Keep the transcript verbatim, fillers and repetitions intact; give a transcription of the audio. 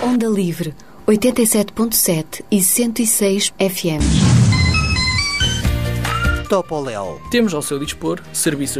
Onda Livre, oitenta e sete ponto sete e cento e seis F M. Topoléu. Temos ao seu dispor serviços